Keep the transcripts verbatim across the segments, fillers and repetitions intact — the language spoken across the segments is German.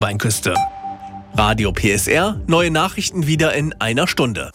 Rheinküste. Radio P S R, neue Nachrichten wieder in einer Stunde.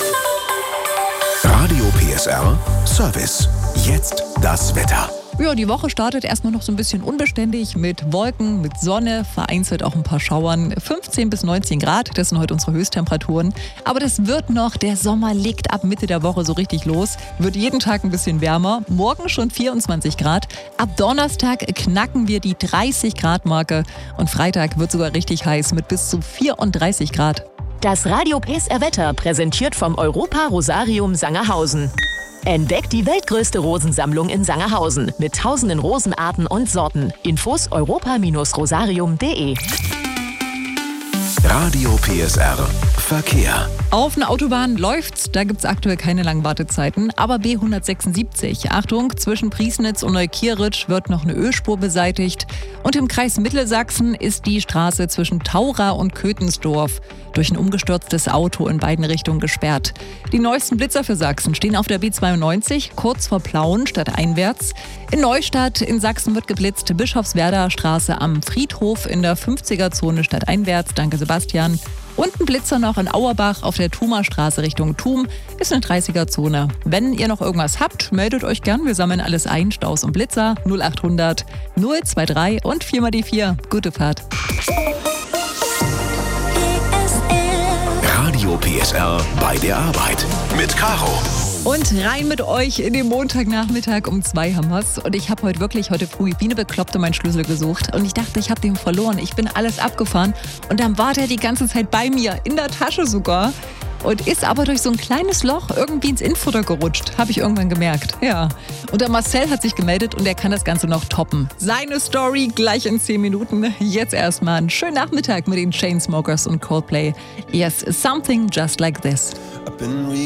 Radio P S R Service. Jetzt das Wetter. Ja, die Woche startet erstmal noch so ein bisschen unbeständig mit Wolken, mit Sonne, vereinzelt auch ein paar Schauern. fünfzehn bis neunzehn Grad, das sind heute unsere Höchsttemperaturen. Aber das wird noch, der Sommer legt ab Mitte der Woche so richtig los. Wird jeden Tag ein bisschen wärmer. Morgen schon vierundzwanzig Grad. Ab Donnerstag knacken wir die dreißig Grad Marke. Und Freitag wird sogar richtig heiß mit bis zu vierunddreißig Grad. Das Radio P S R Wetter präsentiert vom Europa Rosarium Sangerhausen. Entdeckt die weltgrößte Rosensammlung in Sangerhausen mit tausenden Rosenarten und Sorten. Infos europa Rosarium punkt de. Radio P S R Verkehr. Auf einer Autobahn läuft's, da gibt's aktuell keine langen Wartezeiten. Aber B hundertsechsundsiebzig, Achtung, zwischen Priesnitz und Neukirritsch wird noch eine Ölspur beseitigt. Und im Kreis Mittelsachsen ist die Straße zwischen Taura und Köthensdorf durch ein umgestürztes Auto in beiden Richtungen gesperrt. Die neuesten Blitzer für Sachsen stehen auf der B zweiundneunzig, kurz vor Plauen stadteinwärts. In Neustadt in Sachsen wird geblitzt, Bischofswerder Straße am Friedhof in der fünfziger-Zone stadteinwärts. Danke Sebastian. Und ein Blitzer noch in Auerbach auf der Thumerstraße Richtung Thum ist eine dreißiger-Zone. Wenn ihr noch irgendwas habt, meldet euch gern. Wir sammeln alles ein. Staus und Blitzer null achthundert null drei und vier mal die vier. Gute Fahrt. Radio P S R bei der Arbeit mit Caro. Und rein mit euch in den Montagnachmittag um zwei haben wir's. Und ich habe heute wirklich, heute früh, wie eine Bekloppte meinen Schlüssel gesucht. Und ich dachte, ich habe den verloren. Ich bin alles abgefahren. Und dann war der die ganze Zeit bei mir, in der Tasche sogar. Und ist aber durch so ein kleines Loch irgendwie ins Innenfutter gerutscht. Habe ich irgendwann gemerkt. Ja. Und der Marcel hat sich gemeldet und er kann das Ganze noch toppen. Seine Story gleich in zehn Minuten. Jetzt erstmal einen schönen Nachmittag mit den Chainsmokers und Coldplay. Yes, something just like this.